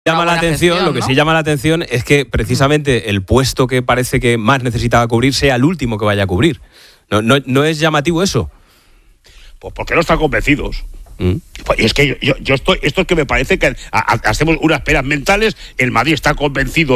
llama la atención, gestión, lo que sí llama la atención es que precisamente el puesto que parece que más necesitaba cubrir sea el último que vaya a cubrir. ¿No es llamativo eso? Pues porque no están convencidos. Pues es que yo estoy, esto es que me parece que hacemos unas peras mentales. El Madrid está convencido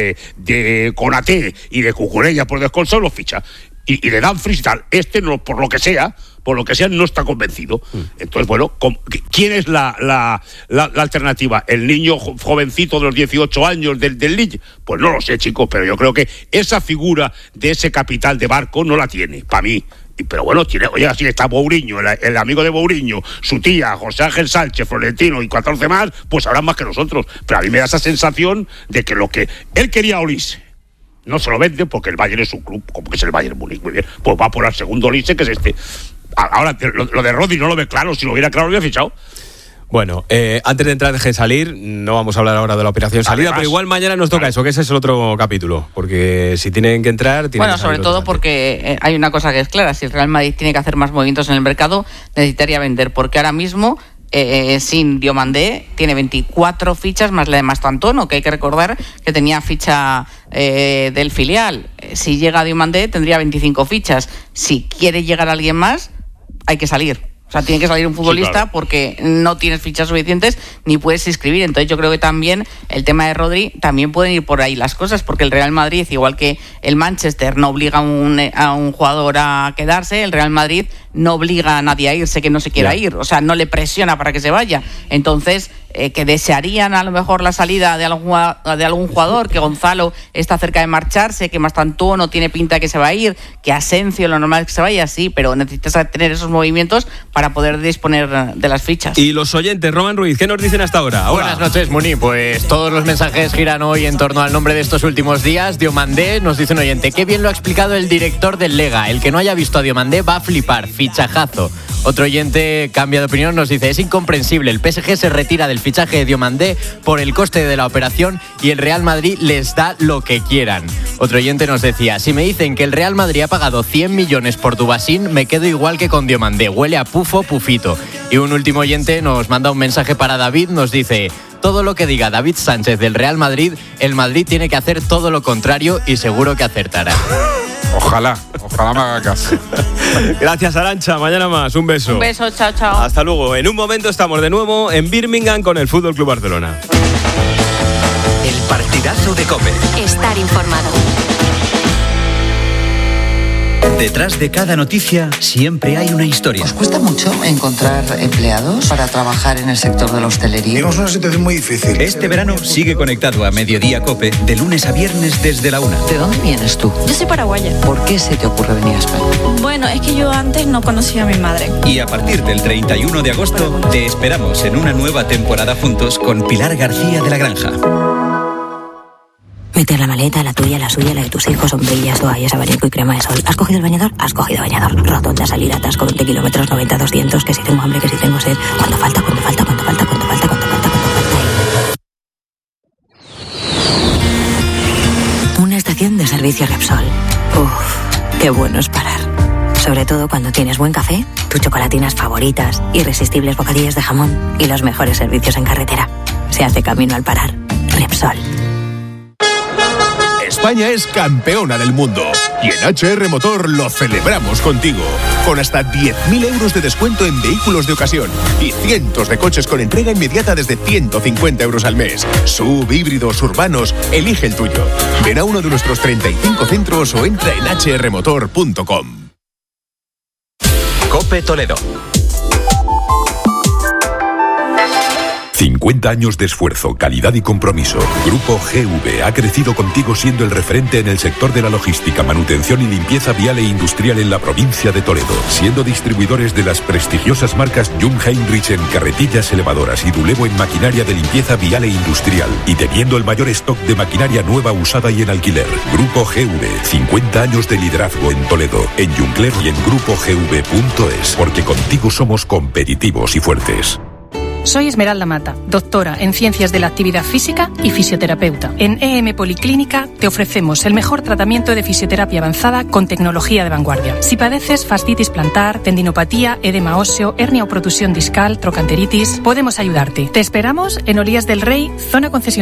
de Konaté y de Cucurella por descanso, lo ficha. Y le dan free y tal. No, por lo que sea, no está convencido. Entonces, bueno, ¿quién es la alternativa? ¿El niño jovencito de los 18 años del Lille? Pues no lo sé, chicos, pero yo creo que esa figura de ese capital de Barco no la tiene, para mí. Pero bueno, oye, así está Mourinho, el amigo de Mourinho, su tía, José Ángel Sánchez, Florentino y 14 más, pues habrán más que nosotros. Pero a mí me da esa sensación de que lo que él quería Olise no se lo vende porque el Bayern es un club, como que es el Bayern Múnich, muy bien, pues va por el segundo Olise, que es este. Ahora, lo de Rodri no lo ve claro, si lo hubiera claro lo hubiera fichado. Bueno, antes de entrar, deje salir, no vamos a hablar ahora de la operación salida, además, pero igual mañana nos toca eso, que ese es el otro capítulo, porque si tienen que entrar... Bueno, sobre todo porque hay una cosa que es clara, si el Real Madrid tiene que hacer más movimientos en el mercado, necesitaría vender, porque ahora mismo, sin Diomandé, tiene 24 fichas, más la de Mastantuono, que hay que recordar que tenía ficha del filial. Si llega Diomandé, tendría 25 fichas. Si quiere llegar alguien más, hay que salir. O sea, tiene que salir un futbolista, sí, claro, porque no tienes fichas suficientes ni puedes inscribir. Entonces yo creo que también el tema de Rodri, también pueden ir por ahí las cosas, porque el Real Madrid, igual que el Manchester no obliga a un jugador a quedarse, el Real Madrid no obliga a nadie a irse que no se quiera ir. O sea, no le presiona para que se vaya. Entonces, que desearían a lo mejor la salida de algún jugador, que Gonzalo está cerca de marcharse, que Mastantuono tiene pinta de que se va a ir, que Asensio lo normal es que se vaya, sí, pero necesitas tener esos movimientos para poder disponer de las fichas. Y los oyentes, Roman Ruiz, ¿qué nos dicen hasta ahora? Buenas noches, Muni. Pues todos los mensajes giran hoy en torno al nombre de estos últimos días. Diomandé, nos dice un oyente, qué bien lo ha explicado el director del Lega. El que no haya visto a Diomandé va a flipar, fichajazo. Otro oyente cambia de opinión, nos dice, es incomprensible, el PSG se retira del fichaje de Diomandé por el coste de la operación y el Real Madrid les da lo que quieran. Otro oyente nos decía, si me dicen que el Real Madrid ha pagado 100 millones por Dubasín, me quedo igual que con Diomandé, huele a pufito. Y un último oyente nos manda un mensaje para David, nos dice, todo lo que diga David Sánchez del Real Madrid, el Madrid tiene que hacer todo lo contrario y seguro que acertará. Ojalá me haga caso. Gracias, Arantxa. Mañana más. Un beso. Un beso, chao. Hasta luego. En un momento estamos de nuevo en Birmingham con el Fútbol Club Barcelona. El partidazo de COPE. Estar informado. Detrás de cada noticia siempre hay una historia. ¿Os cuesta mucho encontrar empleados para trabajar en el sector de la hostelería? Tenemos una situación muy difícil. Este verano sigue conectado a Mediodía COPE de lunes a viernes desde la 1. ¿De dónde vienes tú? Yo soy paraguaya. ¿Por qué se te ocurre venir a España? Bueno, es que yo antes no conocía a mi madre. Y a partir del 31 de agosto te esperamos en una nueva temporada juntos con Pilar García de la Granja. Meter la maleta, la tuya, la suya, la de tus hijos, sombrillas, toallas, abanico y crema de sol. ¿Has cogido el bañador? Has cogido bañador. Rotonda, salida, atasco, 20 kilómetros, 90, 200, que si tengo hambre, que si tengo sed. ¿Cuánto falta? Una estación de servicio Repsol. Uf, qué bueno es parar. Sobre todo cuando tienes buen café, tus chocolatinas favoritas, irresistibles bocadillos de jamón y los mejores servicios en carretera. Se hace camino al parar. Repsol. España es campeona del mundo y en HR Motor lo celebramos contigo. Con hasta 10.000 euros de descuento en vehículos de ocasión y cientos de coches con entrega inmediata desde 150 euros al mes. SUV, híbridos, urbanos, elige el tuyo. Ven a uno de nuestros 35 centros o entra en hrmotor.com. COPE Toledo. 50 años de esfuerzo, calidad y compromiso. Grupo GV ha crecido contigo siendo el referente en el sector de la logística, manutención y limpieza vial e industrial en la provincia de Toledo, siendo distribuidores de las prestigiosas marcas Jung Heinrich en carretillas elevadoras y Dulevo en maquinaria de limpieza vial e industrial, y teniendo el mayor stock de maquinaria nueva, usada y en alquiler. Grupo GV, 50 años de liderazgo en Toledo, en Juncler y en grupogv.es, porque contigo somos competitivos y fuertes. Soy Esmeralda Mata, doctora en Ciencias de la Actividad Física y fisioterapeuta. En EM Policlínica te ofrecemos el mejor tratamiento de fisioterapia avanzada con tecnología de vanguardia. Si padeces fascitis plantar, tendinopatía, edema óseo, hernia o protusión discal, trocanteritis, podemos ayudarte. Te esperamos en Olías del Rey, zona concesionaria